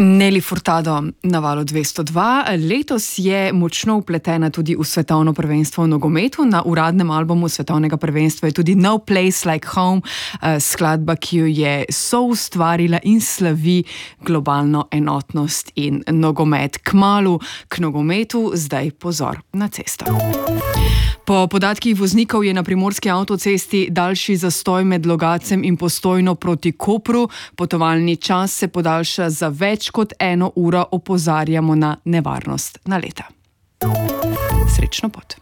Nelly Furtado na Valu 202. Letos je močno vpletena tudi v svetovno prvenstvo v nogometu. Na uradnem albumu svetovnega prvenstva je tudi No Place Like Home, skladba, ki jo je soustvarila in slavi globalno enotnost in nogomet. Kmalu k nogometu, zdaj pozor na cesto. Po podatkih voznikov je na primorski avtocesti daljši zastoj med Logatcem in Postojno proti Kopru. Potovalni čas se podaljša za več kot 1 uro, opozarjamo na nevarnost naleta. Srečno pot.